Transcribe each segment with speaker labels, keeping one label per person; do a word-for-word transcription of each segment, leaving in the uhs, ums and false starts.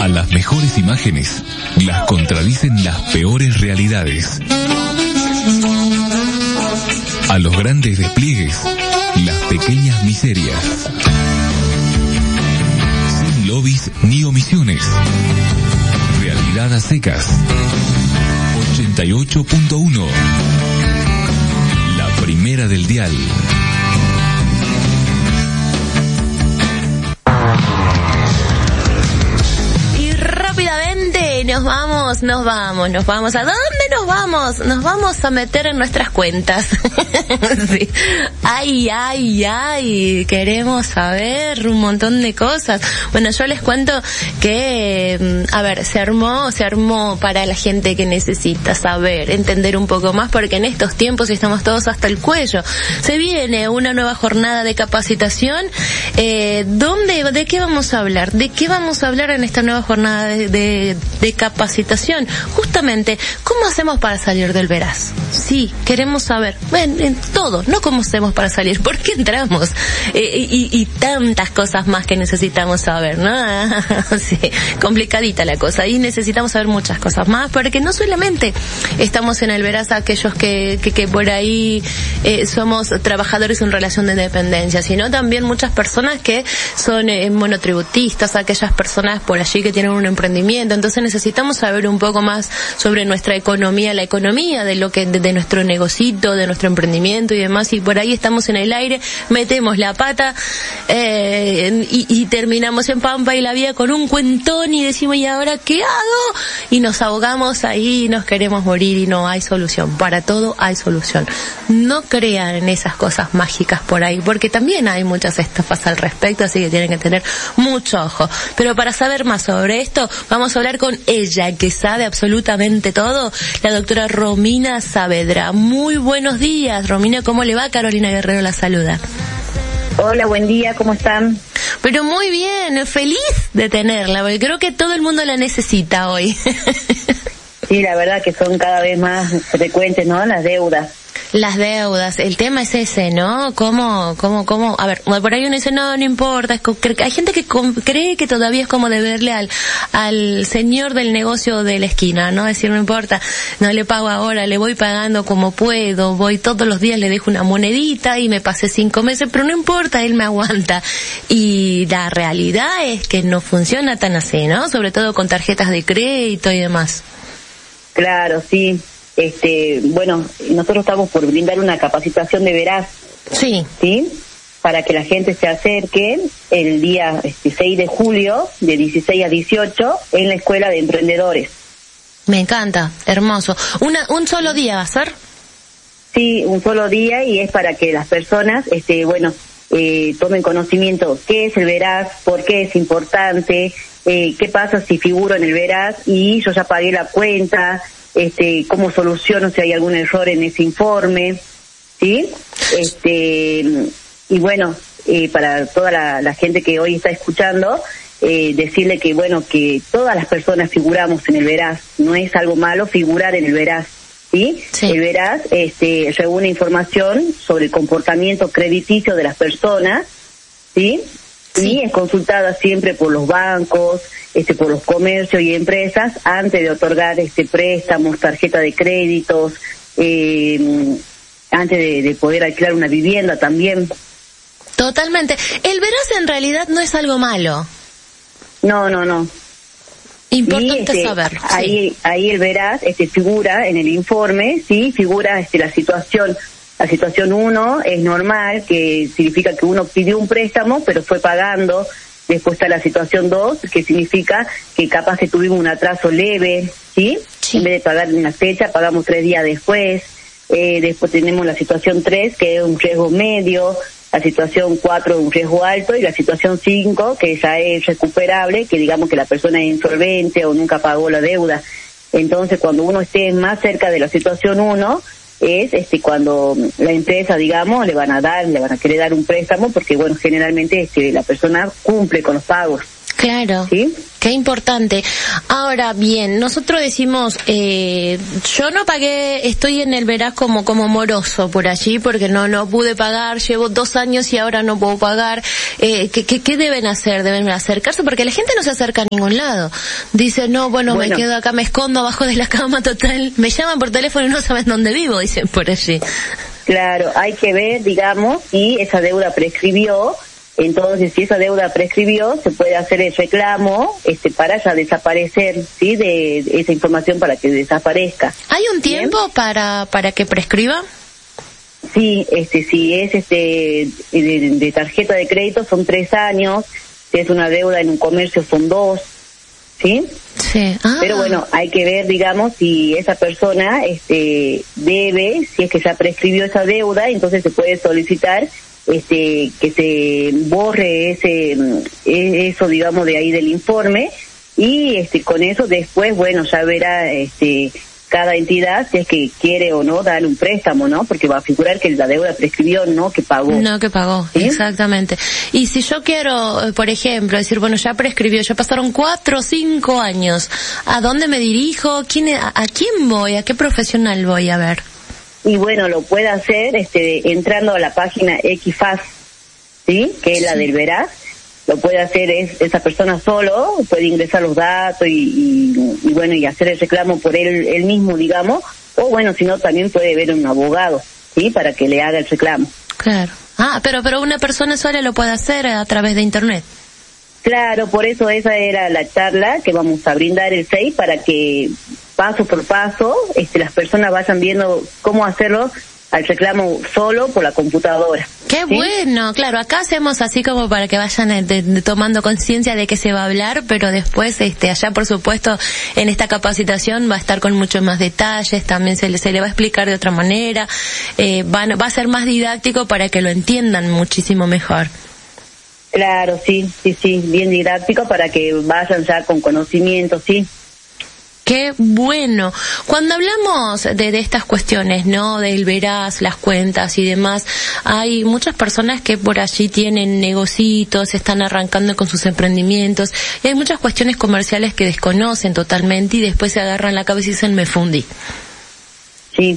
Speaker 1: las mejores imágenes las contradicen las peores realidades. A los grandes despliegues, las pequeñas miserias. Sin lobbies ni omisiones. Realidad a secas. ochenta y ocho punto uno. La primera del dial.
Speaker 2: Y rápidamente nos vamos, nos vamos, nos vamos. ¿A dónde nos vamos? Nos vamos a meter en nuestras cuentas. Sí. Ay, ay, ay, queremos saber un montón de cosas. Bueno, yo les cuento que, a ver, se armó, se armó para la gente que necesita saber, entender un poco más, porque en estos tiempos estamos todos hasta el cuello. Se viene una nueva jornada de capacitación. Eh, ¿dónde, de qué vamos a hablar? ¿De qué vamos a hablar en esta nueva jornada de, de, de capacitación? Justamente, ¿cómo hacemos para salir del veraz? Sí, queremos saber. Bueno, en todo, no cómo hacemos para salir, ¿por qué entramos? Eh, y, y tantas cosas más que necesitamos saber, ¿no? Sí, complicadita la cosa. Y necesitamos saber muchas cosas más, porque no solamente estamos en el veraz aquellos que, que, que por ahí eh, somos trabajadores en relación de dependencia, sino también muchas personas que son eh, monotributistas, aquellas personas por allí que tienen un emprendimiento. Entonces necesitamos saber un poco más sobre nuestra economía, la economía de lo que, de, de nuestro negocito, de nuestro emprendimiento y demás, y por ahí estamos en el aire, metemos la pata eh, y, y terminamos en Pampa y la Vida con un cuentón y decimos, ¿y ahora qué hago? Y nos ahogamos ahí y nos queremos morir y no hay solución. Para todo hay solución. No crean en esas cosas mágicas por ahí, porque también hay muchas estafas al respecto, así que tienen que tener mucho ojo. Pero para saber más sobre esto, vamos a hablar con ella, que sabe absolutamente todo, la doctora Romina Saavedra. Muy buenos días, Romina, ¿cómo le va? Carolina Guerrero la saluda.
Speaker 3: Hola, buen día, ¿cómo están?
Speaker 2: Pero muy bien, feliz de tenerla, porque creo que todo el mundo la necesita hoy.
Speaker 3: Sí, la verdad que son cada vez más frecuentes, ¿no?, las deudas.
Speaker 2: Las deudas, el tema es ese, ¿no? ¿Cómo, cómo, cómo? A ver, por ahí uno dice, no, no importa. Es que hay gente que cree que todavía es como deberle al, al señor del negocio de la esquina, ¿no? Decir, no importa, no le pago ahora, le voy pagando como puedo, voy todos los días, le dejo una monedita y me pasé cinco meses, pero no importa, él me aguanta. Y la realidad es que no funciona tan así, ¿no? Sobre todo con tarjetas de crédito y demás.
Speaker 3: Claro, sí. Este, bueno, nosotros estamos por brindar una capacitación de veraz.
Speaker 2: Sí.
Speaker 3: ¿Sí? Para que la gente se acerque el día este, seis de julio, de dieciséis a dieciocho, en la Escuela de Emprendedores.
Speaker 2: Me encanta, hermoso. Una, ¿Un solo día va a ser?
Speaker 3: Sí, un solo día, y es para que las personas, este, bueno, eh, tomen conocimiento qué es el veraz, por qué es importante, eh, qué pasa si figuro en el veraz y yo ya pagué la cuenta, este, cómo soluciono si hay algún error en ese informe, ¿sí? Este, y bueno, eh, para toda la, la gente que hoy está escuchando, eh, decirle que bueno, que todas las personas figuramos en el veraz, no es algo malo figurar en el veraz, ¿sí? Sí. El veraz, este, reúne información sobre el comportamiento crediticio de las personas, ¿sí? Sí. Y es consultada siempre por los bancos, este, por los comercios y empresas antes de otorgar este préstamos, tarjeta de créditos, eh, antes de, de poder alquilar una vivienda también.
Speaker 2: Totalmente. El veraz en realidad no es algo malo.
Speaker 3: No, no, no.
Speaker 2: Importante
Speaker 3: y, este,
Speaker 2: saberlo.
Speaker 3: Ahí,
Speaker 2: sí.
Speaker 3: ahí el veraz este, figura en el informe, sí, figura este, la situación. La situación uno es normal, que significa que uno pidió un préstamo, pero fue pagando. Después está la situación dos, que significa que capaz que tuvimos un atraso leve, ¿sí? Sí. En vez de pagar en una fecha, pagamos tres días después. Eh, después tenemos la situación tres, que es un riesgo medio. La situación cuatro, un riesgo alto. Y la situación cinco, que ya es recuperable, que digamos que la persona es insolvente o nunca pagó la deuda. Entonces, cuando uno esté más cerca de la situación uno, es este cuando la empresa, digamos, le van a dar, le van a querer dar un préstamo, porque bueno, generalmente este la persona cumple con los pagos.
Speaker 2: Claro.
Speaker 3: ¿Sí?
Speaker 2: Qué importante. Ahora bien, nosotros decimos, eh, yo no pagué, estoy en el veraz como como moroso por allí porque no no pude pagar, llevo dos años y ahora no puedo pagar. Eh, ¿qué, qué, ¿Qué deben hacer? Deben acercarse porque la gente no se acerca a ningún lado. Dice, no, bueno, bueno, me quedo acá, me escondo abajo de la cama, total. Me llaman por teléfono y no saben dónde vivo, dicen por allí.
Speaker 3: Claro, hay que ver, digamos, si esa deuda prescribió. Entonces, si esa deuda prescribió, se puede hacer el reclamo este, para ya desaparecer, ¿sí? De, de esa información para que desaparezca.
Speaker 2: ¿Hay un tiempo ¿Bien? para para que prescriba?
Speaker 3: Sí, este, si es este de, de tarjeta de crédito son tres años, si es una deuda en un comercio son dos, ¿sí?
Speaker 2: Sí. Ah.
Speaker 3: Pero bueno, hay que ver, digamos, si esa persona este debe, si es que ya prescribió esa deuda, entonces se puede solicitar este que se borre ese eso digamos de ahí del informe y este con eso después bueno ya verá este cada entidad si es que quiere o no dar un préstamo, ¿no? Porque va a figurar que la deuda prescribió, no que pagó.
Speaker 2: No que pagó, ¿sí? Exactamente. Y si yo quiero, por ejemplo, decir, bueno, ya prescribió, ya pasaron cuatro o cinco años, ¿a dónde me dirijo? ¿Quién, a, ¿A quién voy? ¿A qué profesional voy a ver?
Speaker 3: Y bueno, lo puede hacer este entrando a la página Equifaz, ¿sí? Que es la sí. del Veraz. Lo puede hacer es, esa persona solo, puede ingresar los datos y, y, y bueno, y hacer el reclamo por él, él mismo, digamos. O bueno, si no, también puede ver un abogado, ¿sí? Para que le haga el reclamo.
Speaker 2: Claro. Ah, pero, pero una persona sola lo puede hacer a través de Internet.
Speaker 3: Claro, por eso esa era la charla que vamos a brindar el seis para que paso por paso este, las personas vayan viendo cómo hacerlo al reclamo solo por la computadora.
Speaker 2: ¡Qué ¿sí? bueno! Claro, acá hacemos así como para que vayan de, de, tomando conciencia de que se va a hablar, pero después este allá por supuesto en esta capacitación va a estar con muchos más detalles, también se le, se le va a explicar de otra manera, eh, van, va a ser más didáctico para que lo entiendan muchísimo mejor.
Speaker 3: Claro, sí, sí, sí, bien didáctico para que vayan ya con conocimiento, sí.
Speaker 2: Qué bueno. Cuando hablamos de, de estas cuestiones, ¿no? Del Veraz, las cuentas y demás, hay muchas personas que por allí tienen negocios, están arrancando con sus emprendimientos, y hay muchas cuestiones comerciales que desconocen totalmente y después se agarran la cabeza y dicen, me fundí.
Speaker 3: Sí.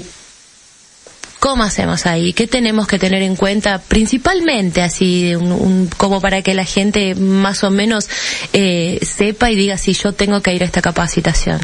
Speaker 2: ¿Cómo hacemos ahí? ¿Qué tenemos que tener en cuenta? Principalmente así, un, un, como para que la gente más o menos eh, sepa y diga si yo tengo que ir a esta capacitación.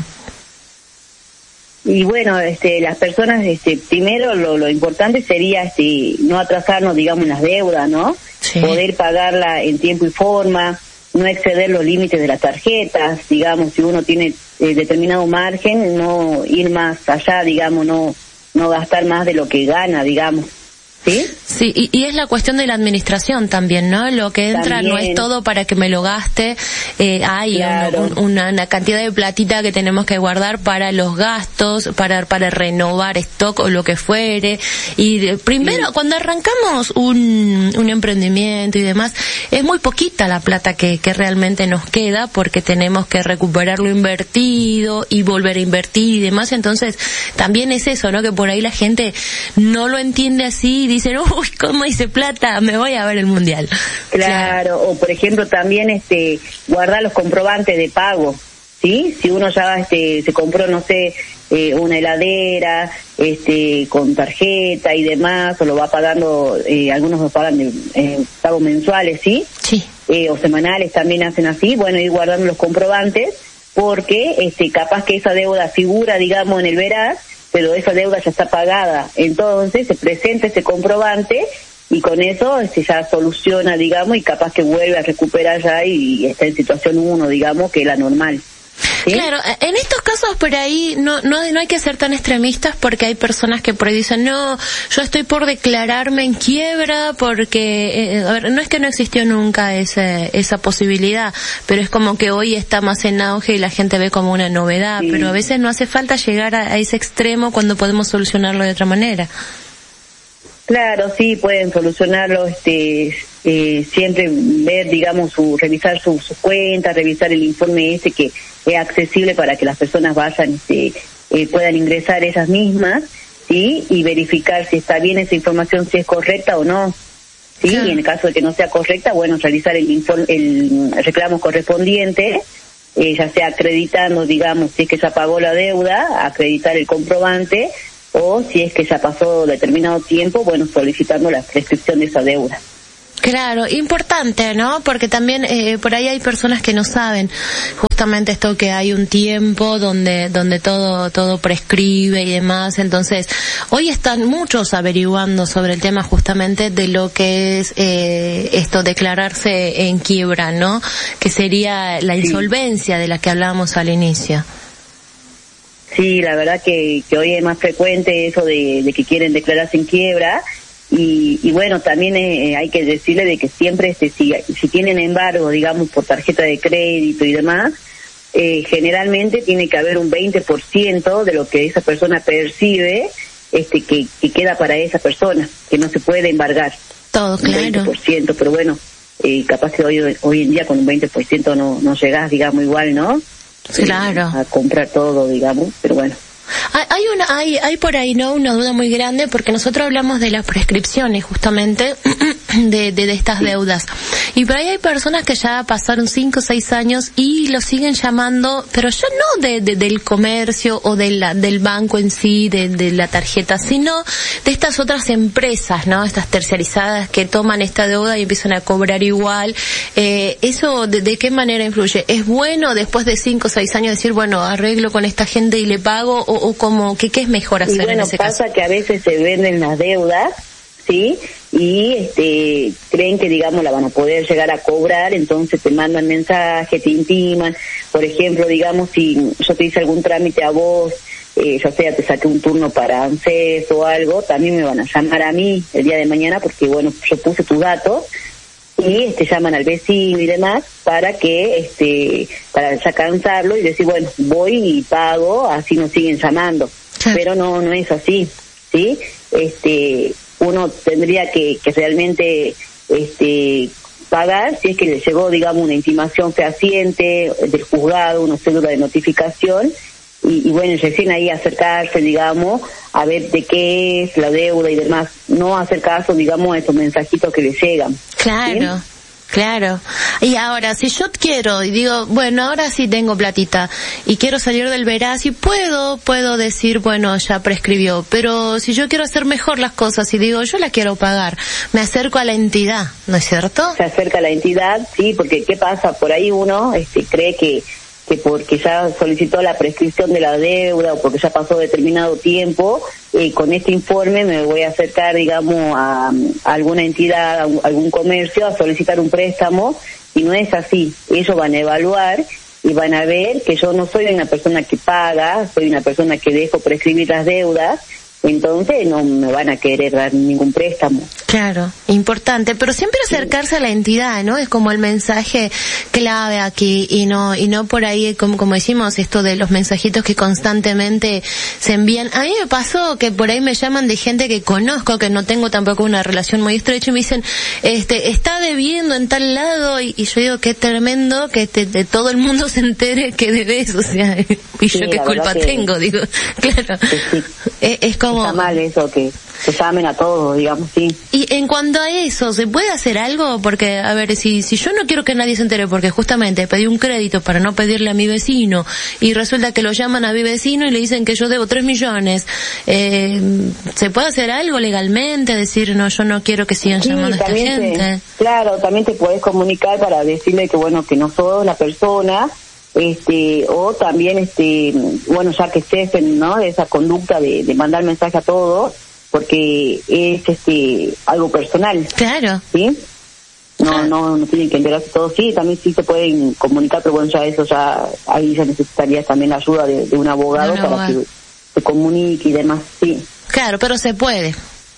Speaker 3: Y bueno, este, las personas, este, primero lo, lo importante sería este, no atrasarnos, digamos, en las deudas, ¿no? Sí. Poder pagarla en tiempo y forma, no exceder los límites de las tarjetas, digamos, si uno tiene eh, determinado margen, no ir más allá, digamos, no no gastar más de lo que gana, digamos. ¿Sí?
Speaker 2: Sí, y, y es la cuestión de la administración también, ¿no? Lo que entra también. No es todo para que me lo gaste, eh, hay
Speaker 3: claro.
Speaker 2: un, un, una, una cantidad de platita que tenemos que guardar para los gastos, para para renovar stock o lo que fuere, y de, primero sí. cuando arrancamos un, un emprendimiento y demás, es muy poquita la plata que, que realmente nos queda porque tenemos que recuperar lo invertido y volver a invertir y demás, entonces también es eso, ¿no? Que por ahí la gente no lo entiende así, dicen, uy, ¿cómo hice plata? Me voy a ver el mundial.
Speaker 3: Claro, claro. O por ejemplo también este guardar los comprobantes de pago, ¿sí? Si uno ya este se compró, no sé, eh, una heladera, este con tarjeta y demás, o lo va pagando, eh, algunos lo pagan de eh, pagos mensuales, ¿sí?
Speaker 2: Sí.
Speaker 3: Eh, o semanales también hacen así, bueno, ir guardando los comprobantes, porque este capaz que esa deuda figura, digamos, en el Veraz, pero esa deuda ya está pagada, entonces se presenta ese comprobante y con eso este, ya soluciona, digamos, y capaz que vuelve a recuperar ya y está en situación uno, digamos, que es la normal. ¿Sí?
Speaker 2: Claro, en estos casos por ahí no, no no hay que ser tan extremistas porque hay personas que por ahí dicen, no, yo estoy por declararme en quiebra porque, eh, a ver, no es que no existió nunca ese, esa posibilidad, pero es como que hoy está más en auge y la gente ve como una novedad, sí. Pero a veces no hace falta llegar a, a ese extremo cuando podemos solucionarlo de otra manera.
Speaker 3: Claro, sí, pueden solucionarlo, este, eh, siempre ver, digamos, su, revisar sus su cuentas, revisar el informe ese que es accesible para que las personas vayan, este, eh, puedan ingresar ellas mismas, ¿sí? Y verificar si está bien esa información, si es correcta o no. ¿sí?
Speaker 2: Claro.
Speaker 3: Y en el caso de que no sea correcta, bueno, realizar el, informe, el reclamo correspondiente, eh, ya sea acreditando, digamos, si es que ya pagó la deuda, acreditar el comprobante, o si es que ya pasó determinado tiempo, bueno, solicitando la prescripción de esa deuda.
Speaker 2: Claro, importante, ¿no? Porque también eh, por ahí hay personas que no saben justamente esto, que hay un tiempo donde donde todo todo prescribe y demás. Entonces, hoy están muchos averiguando sobre el tema justamente de lo que es eh, esto, declararse en quiebra, ¿no? Que sería la insolvencia sí. de la que hablábamos al inicio.
Speaker 3: Sí, la verdad que, que hoy es más frecuente eso de, de que quieren declararse en quiebra. Y, y bueno, también eh, hay que decirle de que siempre este, si, si tienen embargo, digamos, por tarjeta de crédito y demás, eh, generalmente tiene que haber un veinte por ciento de lo que esa persona percibe este que, que queda para esa persona, que no se puede embargar.
Speaker 2: Todo claro.
Speaker 3: Un veinte por ciento, pero bueno, eh, capaz que hoy, hoy en día con un veinte por ciento no, no llegás, digamos, igual, ¿no?
Speaker 2: Claro.
Speaker 3: Eh, a comprar todo, digamos, pero bueno.
Speaker 2: Hay una, hay, hay por ahí, ¿no? Una duda muy grande, porque nosotros hablamos de las prescripciones, justamente, de, de, de estas deudas. Y por ahí hay personas que ya pasaron cinco o seis años y lo siguen llamando, pero ya no de, de del comercio o de la, del banco en sí, de, de la tarjeta, sino de estas otras empresas, ¿no? Estas terciarizadas que toman esta deuda y empiezan a cobrar igual. Eh, ¿Eso de, de qué manera influye? ¿Es bueno después de cinco o seis años decir, bueno, arreglo con esta gente y le pago, o, o como, ¿qué, qué es mejor hacer
Speaker 3: y bueno,
Speaker 2: en ese
Speaker 3: pasa
Speaker 2: caso?
Speaker 3: Que a veces se venden las deudas, ¿sí? Y este creen que, digamos, la van a poder llegar a cobrar, entonces te mandan mensajes, te intiman. Por ejemplo, digamos, si yo te hice algún trámite a vos, eh, ya sea te saqué un turno para ANSES o algo, también me van a llamar a mí el día de mañana porque, bueno, yo puse tus datos, y este llaman al vecino y demás para que este para ya cansarlo y decir, bueno, voy y pago, así nos siguen llamando. Sí. Pero no no es así, ¿sí? Este uno tendría que, que realmente este pagar si es que le llegó, digamos, una intimación fehaciente del juzgado, una cédula de notificación, y, y bueno, recién ahí acercarse, digamos, a ver de qué es la deuda y demás, no hacer caso, digamos, a esos mensajitos que le llegan.
Speaker 2: Claro. ¿Sí? Claro. Y ahora, si yo quiero y digo, bueno, ahora sí tengo platita y quiero salir del veraz y puedo, puedo decir, bueno, ya prescribió, pero si yo quiero hacer mejor las cosas y digo, yo la quiero pagar, me acerco a la entidad, ¿no es cierto?
Speaker 3: Se acerca a la entidad, sí, porque ¿qué pasa? Por ahí uno este, cree que que porque ya solicitó la prescripción de la deuda o porque ya pasó determinado tiempo, eh, con este informe me voy a acercar, digamos, a, a alguna entidad, a, un, a algún comercio, a solicitar un préstamo, y no es así. Ellos van a evaluar y van a ver que yo no soy una persona que paga, soy una persona que dejo prescribir las deudas, entonces no me van a querer dar ningún préstamo.
Speaker 2: Claro, importante, pero siempre acercarse a la entidad, ¿no? Es como el mensaje clave aquí, y no y no por ahí, como como decimos, esto de los mensajitos que constantemente se envían. A mí me pasó que por ahí me llaman de gente que conozco, que no tengo tampoco una relación muy estrecha, y me dicen, este, está debiendo en tal lado, y, y yo digo, qué tremendo que te, de todo el mundo se entere que debes, o sea, y
Speaker 3: sí,
Speaker 2: yo qué culpa que, tengo, digo, claro.
Speaker 3: Sí, sí.
Speaker 2: Es, es como...
Speaker 3: Está mal eso, que se llamen a todos, digamos, sí.
Speaker 2: Y en cuanto a eso, ¿se puede hacer algo? Porque, a ver, si si yo no quiero que nadie se entere, porque justamente pedí un crédito para no pedirle a mi vecino, y resulta que lo llaman a mi vecino y le dicen que yo debo tres millones, eh, ¿se puede hacer algo legalmente? Decir, no, yo no quiero que sigan
Speaker 3: sí,
Speaker 2: llamando a esta gente.
Speaker 3: Te, claro, también te puedes comunicar para decirle que, bueno, que no sos la persona, este o también este bueno, ya que cesen, ¿no?, de esa conducta de, de mandar mensaje a todos, porque es este algo personal.
Speaker 2: Claro.
Speaker 3: ¿Sí? No, ah. no, no tienen que enterarse todos. Sí, también sí se pueden comunicar, pero bueno, ya eso ya, ahí ya necesitaría también la ayuda de, de un abogado no, no, para no. que se comunique y demás, sí.
Speaker 2: Claro, pero se puede.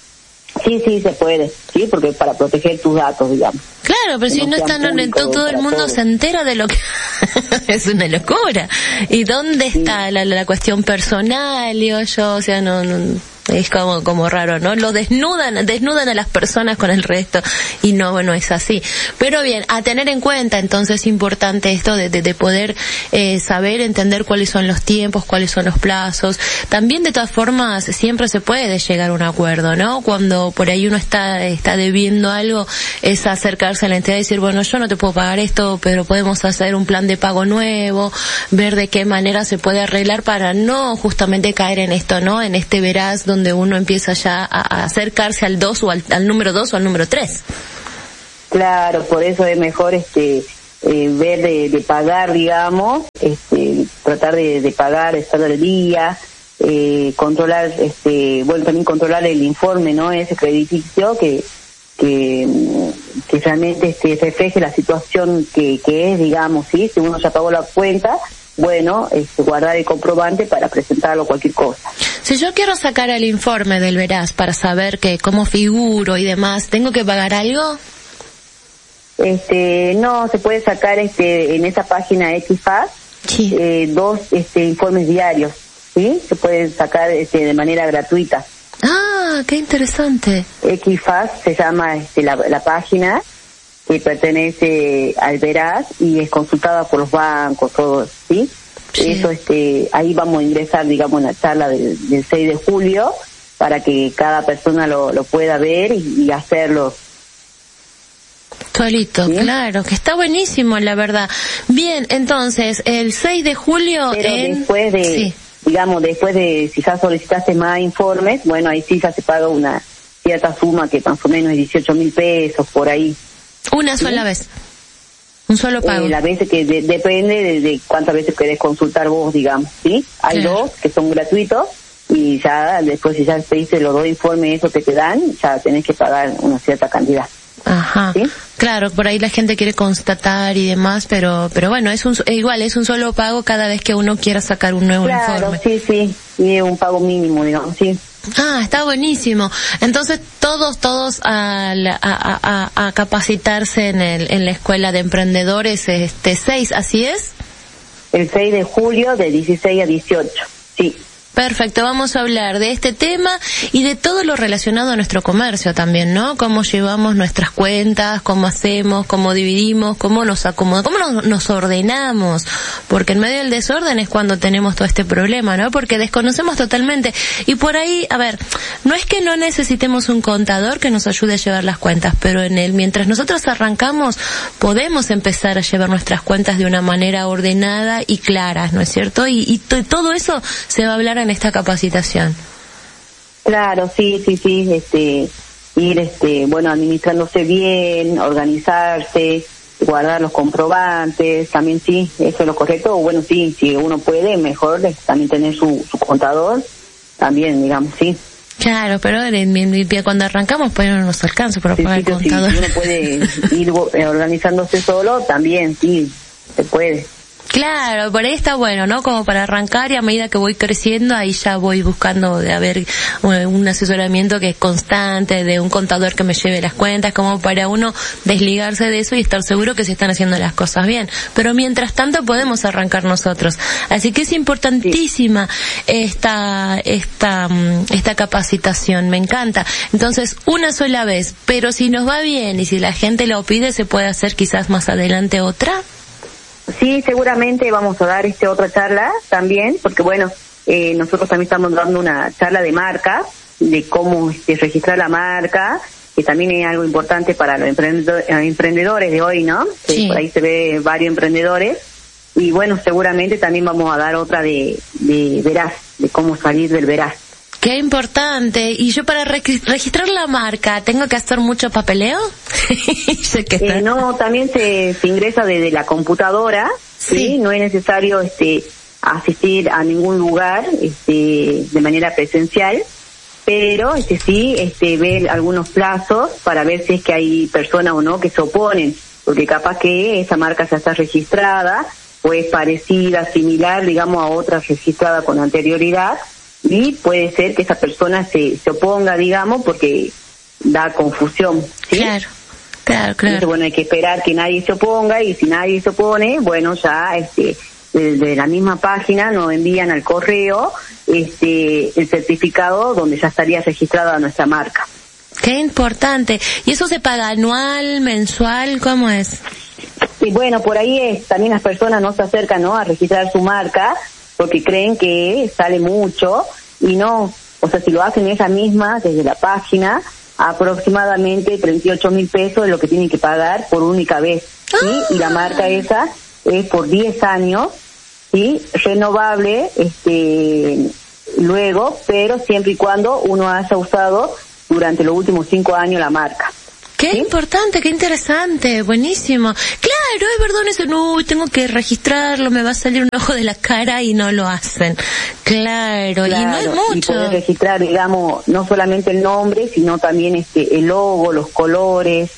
Speaker 3: Sí, sí, se puede, sí, porque para proteger tus datos, digamos.
Speaker 2: Claro, pero si no están en todo, todo el mundo todo. Se entera de lo que es una locura. ¿Y dónde sí. está la, la cuestión personal? Digo yo, o sea, no, no Es como, como raro, ¿no? Lo desnudan, desnudan a las personas con el resto, y no, bueno, es así. Pero bien, a tener en cuenta, entonces, es importante esto de, de, de poder eh, saber, entender cuáles son los tiempos, cuáles son los plazos. También, de todas formas, siempre se puede llegar a un acuerdo, ¿no? Cuando por ahí uno está, está debiendo algo, es acercarse a la entidad y decir, bueno, yo no te puedo pagar esto, pero podemos hacer un plan de pago nuevo, ver de qué manera se puede arreglar para no justamente caer en esto, ¿no? En este veraz donde donde uno empieza ya a acercarse al dos o al, al número dos o al número tres.
Speaker 3: Claro, por eso es mejor este eh, ver de, de pagar, digamos, este tratar de, de pagar, estar al día, eh, controlar, este bueno, también controlar el informe, ¿no? Ese crediticio que que que realmente este refleje la situación que, que es, digamos, ¿sí? Si uno ya pagó la cuenta, bueno, este, guardar el comprobante para presentarlo cualquier cosa.
Speaker 2: Si yo quiero sacar el informe del veraz para saber que cómo figuro y demás, ¿tengo que pagar algo?
Speaker 3: Este, no, se puede sacar este en esa página Equifaz, sí. eh, dos este informes diarios, ¿sí? Se pueden sacar este de manera gratuita.
Speaker 2: Ah, qué interesante.
Speaker 3: Equifaz se llama este la, la página que pertenece al veraz y es consultada por los bancos, todos, ¿sí? Sí. Eso, este, ahí vamos a ingresar, digamos, en la charla del, del seis de julio para que cada persona lo, lo pueda ver y, y hacerlo.
Speaker 2: Solito, ¿sí? Claro, que está buenísimo, la verdad. Bien, entonces, el seis de julio...
Speaker 3: Pero
Speaker 2: en...
Speaker 3: después de, sí. digamos, después de, si ya solicitaste más informes, bueno, ahí sí ya se paga una cierta suma que más o menos es dieciocho mil pesos, por ahí.
Speaker 2: Una sola ¿sí? vez. Un solo pago.
Speaker 3: Eh, las veces que de, depende de, de cuántas veces querés consultar vos, digamos, ¿sí? Hay claro. dos que son gratuitos y ya después si ya pediste los dos informes esos que te dan, ya tenés que pagar una cierta cantidad.
Speaker 2: Ajá. ¿Sí? Claro, por ahí la gente quiere constatar y demás, pero pero bueno, es un igual es un solo pago cada vez que uno quiera sacar un nuevo
Speaker 3: claro,
Speaker 2: informe.
Speaker 3: Claro, sí, sí, y es un pago mínimo, digamos, sí.
Speaker 2: Ah, está buenísimo. Entonces, todos, todos a, a, a, a capacitarse en el, en la Escuela de Emprendedores, este, seis, ¿así es?
Speaker 3: El seis de julio, de dieciséis a dieciocho, sí.
Speaker 2: Perfecto, vamos a hablar de este tema y de todo lo relacionado a nuestro comercio también, ¿no? Cómo llevamos nuestras cuentas, cómo hacemos, cómo dividimos, cómo nos acomodamos, cómo nos, nos ordenamos, porque en medio del desorden es cuando tenemos todo este problema, ¿no? Porque desconocemos totalmente y por ahí, a ver, no es que no necesitemos un contador que nos ayude a llevar las cuentas, pero en el mientras nosotros arrancamos podemos empezar a llevar nuestras cuentas de una manera ordenada y clara, ¿no es cierto? Y, y t- todo eso se va a hablar en esta capacitación.
Speaker 3: Claro, sí, sí, sí, este, ir, este, bueno, administrándose bien, organizarse, guardar los comprobantes, también sí, eso es lo correcto, o bueno, sí, si uno puede, mejor también tener su, su contador, también, digamos, sí.
Speaker 2: Claro, pero en mi pie cuando arrancamos, pues no nos alcanza para
Speaker 3: sí,
Speaker 2: pagar
Speaker 3: sí,
Speaker 2: el contador.
Speaker 3: Sí, si uno puede ir organizándose solo, también, sí, se puede.
Speaker 2: Claro, por ahí está bueno, ¿no? Como para arrancar y a medida que voy creciendo, ahí ya voy buscando de haber un asesoramiento que es constante, de un contador que me lleve las cuentas, como para uno desligarse de eso y estar seguro que se están haciendo las cosas bien. Pero mientras tanto podemos arrancar nosotros. Así que es importantísima esta, esta, esta capacitación, me encanta. Entonces, una sola vez, pero si nos va bien y si la gente lo pide, se puede hacer quizás más adelante otra.
Speaker 3: Sí, seguramente vamos a dar este otra charla también, porque bueno, eh, nosotros también estamos dando una charla de marca, de cómo este, registrar la marca, que también es algo importante para los emprendedores, emprendedores de hoy, ¿no? Sí. Por ahí se ve varios emprendedores, y bueno, seguramente también vamos a dar otra de, de veraz, de cómo salir del veraz.
Speaker 2: Qué importante. Y yo para re- registrar la marca, ¿tengo que hacer mucho papeleo? sé que está...
Speaker 3: eh, no, también se, se ingresa desde la computadora, sí. ¿sí? No es necesario este asistir a ningún lugar este de manera presencial, pero este sí este ver algunos plazos para ver si es que hay personas o no que se oponen, porque capaz que esa marca ya está registrada o es parecida, similar, digamos, a otra registrada con anterioridad, y puede ser que esa persona se, se oponga, digamos, porque da confusión, ¿sí?
Speaker 2: Claro, claro, claro.
Speaker 3: Entonces, bueno, hay que esperar que nadie se oponga, y si nadie se opone, bueno, ya este desde la misma página nos envían al correo este el certificado donde ya estaría registrada nuestra marca.
Speaker 2: Qué importante. ¿Y eso se paga anual, mensual? ¿Cómo es?
Speaker 3: Y bueno, por ahí es, también las personas no se acercan, ¿no?, a registrar su marca porque creen que sale mucho y no. O sea, si lo hacen ella misma desde la página, aproximadamente treinta y ocho mil pesos es lo que tienen que pagar por única vez, ¿sí? Ah. Y la marca esa es por diez años, ¿sí? Renovable, este, luego, pero siempre y cuando uno haya usado durante los últimos cinco años la marca.
Speaker 2: Qué
Speaker 3: ¿sí?
Speaker 2: importante, qué interesante, buenísimo. Claro, es verdad eso, no, tengo que registrarlo, me va a salir un ojo de la cara y no lo hacen. Claro, claro, y no es mucho.
Speaker 3: Y poder registrar, digamos, no solamente el nombre, sino también este el logo, los colores,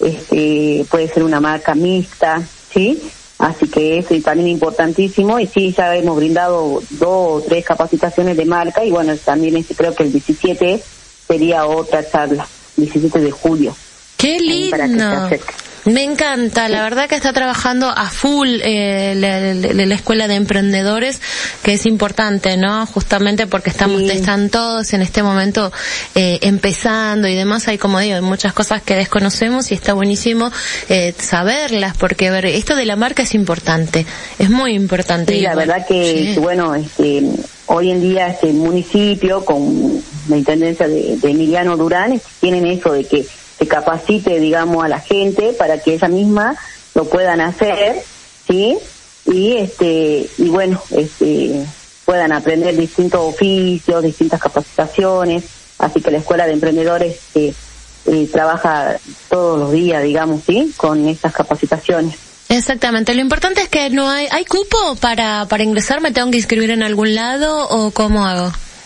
Speaker 3: este puede ser una marca mixta, ¿sí? Así que eso es también importantísimo, y sí, ya hemos brindado dos o tres capacitaciones de marca, y bueno, también este creo que el diecisiete sería otra charla, diecisiete de julio.
Speaker 2: ¡Qué lindo! Me encanta, la verdad que está trabajando a full eh, la, la, la Escuela de Emprendedores, que es importante, ¿no? Justamente porque estamos, sí. están todos en este momento eh, empezando y demás. Hay, como digo, hay muchas cosas que desconocemos y está buenísimo eh, saberlas, porque ver, esto de la marca es importante, es muy importante.
Speaker 3: Sí, la bueno, verdad que, sí. bueno, este, hoy en día este municipio, con la intendencia de, de Emiliano Durán, tienen eso de que se capacite, digamos, a la gente para que ella misma lo puedan hacer, ¿sí? Y este y bueno, este puedan aprender distintos oficios, distintas capacitaciones, así que la Escuela de Emprendedores eh, eh, trabaja todos los días, digamos, ¿sí?, con estas capacitaciones.
Speaker 2: Exactamente, lo importante es que no hay hay cupo para para ingresar. ¿Me tengo que inscribir en algún lado o cómo hago?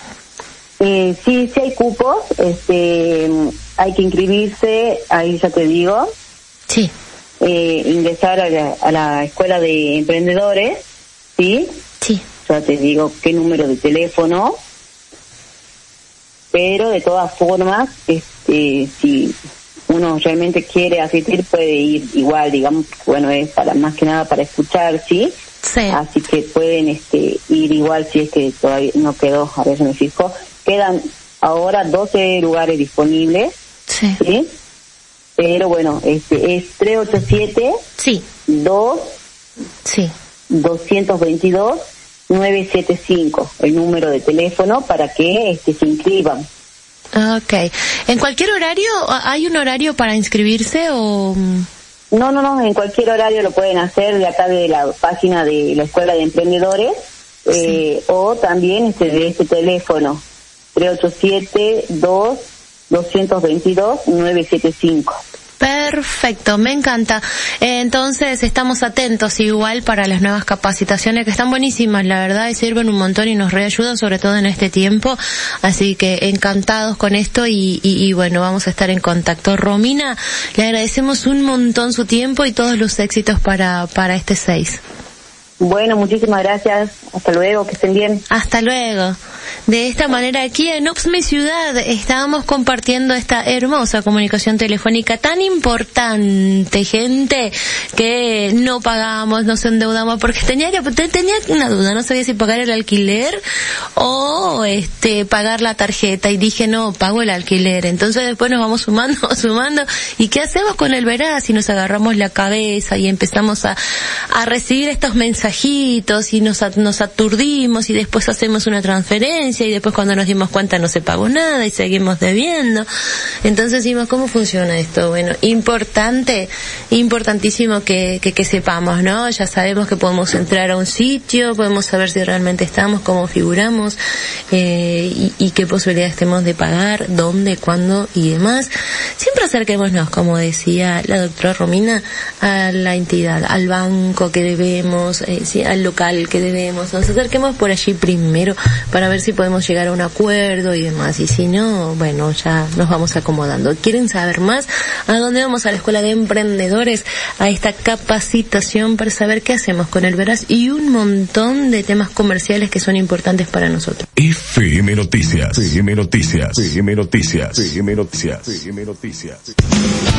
Speaker 3: Eh, sí, sí hay cupos, este, hay que inscribirse, ahí ya te digo.
Speaker 2: Sí.
Speaker 3: Eh, ingresar a la, a la Escuela de Emprendedores, ¿sí?
Speaker 2: Sí.
Speaker 3: Ya te digo qué número de teléfono, pero de todas formas, este, si uno realmente quiere asistir, puede ir igual, digamos, bueno, es para más que nada para escuchar, ¿sí?
Speaker 2: Sí.
Speaker 3: Así que pueden este ir igual si es que todavía no quedó, a ver si me fijo. Quedan ahora doce lugares disponibles,
Speaker 2: sí,
Speaker 3: ¿sí? Pero bueno, este es tres ocho siete,
Speaker 2: sí,
Speaker 3: dos,
Speaker 2: sí,
Speaker 3: doscientos veintidós, nueve setenta y cinco, el número de teléfono para que este se inscriban.
Speaker 2: Okay. ¿En cualquier horario? ¿Hay un horario para inscribirse o...?
Speaker 3: No, no, no, en cualquier horario lo pueden hacer de acá de la página de la Escuela de Emprendedores, sí. eh, o también este de este teléfono, tres ocho siete, dos, doscientos veintidós, nueve setenta y cinco.
Speaker 2: Perfecto, me encanta. Eh, entonces estamos atentos igual para las nuevas capacitaciones que están buenísimas, la verdad, y sirven un montón y nos reayudan, sobre todo en este tiempo. Así que encantados con esto y, y, y bueno, vamos a estar en contacto. Romina, le agradecemos un montón su tiempo y todos los éxitos para, para este seis.
Speaker 3: Bueno, muchísimas gracias. Hasta luego, que estén bien.
Speaker 2: Hasta luego. De esta manera aquí en Oxmi Ciudad estábamos compartiendo esta hermosa comunicación telefónica tan importante, gente, que no pagamos, nos endeudamos porque tenía que tenía una duda, no sabía si pagar el alquiler o este pagar la tarjeta, y dije no, pago el alquiler. Entonces después nos vamos sumando, sumando, y ¿qué hacemos con el Veraz? Y nos agarramos la cabeza y empezamos a a recibir estos mensajitos y nos nos aturdimos y después hacemos una transferencia y después cuando nos dimos cuenta no se pagó nada y seguimos debiendo. Entonces decimos, ¿cómo funciona esto? Bueno, importante, importantísimo que, que, que sepamos, ¿no? Ya sabemos que podemos entrar a un sitio, podemos saber si realmente estamos, cómo figuramos, eh, y, y qué posibilidades tenemos de pagar, dónde, cuándo y demás. Siempre acerquémonos, como decía la doctora Romina, a la entidad, al banco que debemos, eh, sí, al local que debemos. Nos acerquemos por allí primero para ver si podemos llegar a un acuerdo y demás, y si no, bueno, ya nos vamos acomodando. ¿Quieren saber más? ¿A dónde vamos? A la Escuela de Emprendedores, a esta capacitación para saber qué hacemos con el Veraz y un montón de temas comerciales que son importantes para nosotros.
Speaker 1: F M Noticias, F M Noticias, F M Noticias, F M Noticias, F M Noticias.